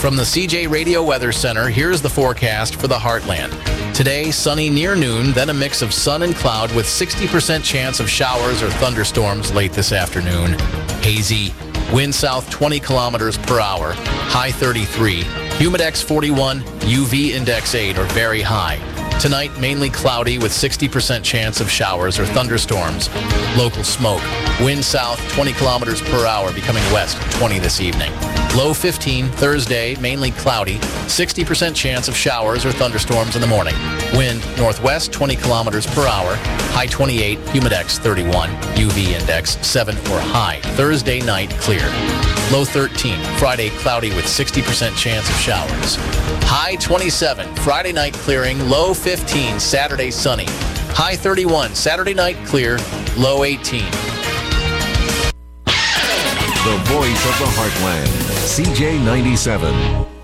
From the CJ Radio Weather Center, here's the forecast for the Heartland. Today, sunny near noon, then a mix of sun and cloud with 60% chance of showers or thunderstorms late this afternoon. Hazy. Wind south 20 kilometers per hour. High 33. Humidex 41. UV index 8 or very high. Tonight, mainly cloudy with 60% chance of showers or thunderstorms. Local smoke. Wind south 20 kilometers per hour, becoming west 20 this evening. Low 15. Thursday, mainly cloudy. 60% chance of showers or thunderstorms in the morning. Wind northwest 20 kilometers per hour. High 28. Humidex 31. UV index 7 or high. Thursday night clear. Low 13. Friday cloudy with 60% chance of showers. High 27. Friday night clearing. Low 15. Saturday sunny. High 31. Saturday night clear. Low 18. The voice of the Heartland. CJ 97.